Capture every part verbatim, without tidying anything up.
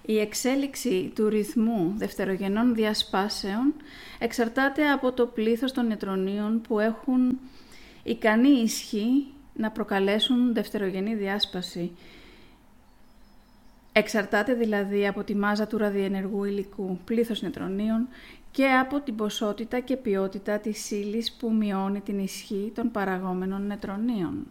Η εξέλιξη του ρυθμού δευτερογενών διασπάσεων εξαρτάται από το πλήθος των νετρονίων που έχουν ικανή ισχύ να προκαλέσουν δευτερογενή διάσπαση. Εξαρτάται δηλαδή από τη μάζα του ραδιενεργού υλικού, πλήθος νετρονίων, και από την ποσότητα και ποιότητα της ύλης που μειώνει την ισχύ των παραγόμενων νετρονίων.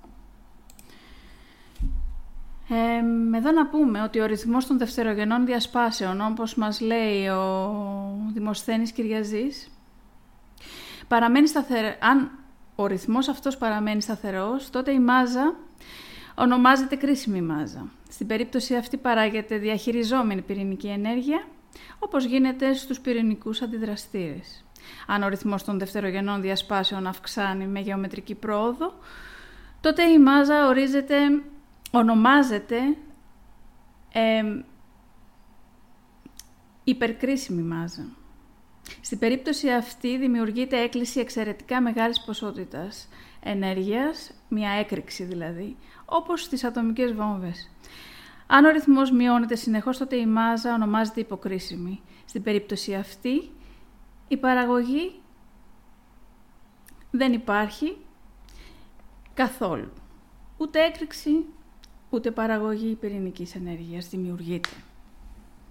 Ε, εδώ να πούμε ότι ο ρυθμός των δευτερογενών διασπάσεων, όπως μας λέει ο Δημοσθένης Κυριαζής, παραμένει σταθερό. Αν ο ρυθμός αυτός παραμένει σταθερός, τότε η μάζα ονομάζεται κρίσιμη μάζα. Στην περίπτωση αυτή παράγεται διαχειριζόμενη πυρηνική ενέργεια, όπως γίνεται στους πυρηνικούς αντιδραστήρες. Αν ο ρυθμός των δευτερογενών διασπάσεων αυξάνει με γεωμετρική πρόοδο, τότε η μάζα ορίζεται, ονομάζεται ε, υπερκρίσιμη μάζα. Στην περίπτωση αυτή δημιουργείται έκκληση εξαιρετικά μεγάλης ποσότητας ενέργειας, μια έκρηξη δηλαδή, όπως στις ατομικές βόμβες. Αν ο ρυθμός μειώνεται συνεχώς, τότε η μάζα ονομάζεται υποκρίσιμη. Στην περίπτωση αυτή, η παραγωγή δεν υπάρχει καθόλου. Ούτε έκρηξη, ούτε παραγωγή πυρηνικής ενέργειας δημιουργείται.